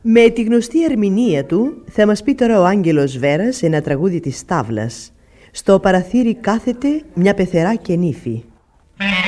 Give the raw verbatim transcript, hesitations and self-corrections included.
Με τη γνωστή ερμηνεία του θα μας πει τώρα ο Άγγελος Βέρας ένα τραγούδι της Στάβλας. Στο παραθύρι κάθεται μια πεθερά και νύφη.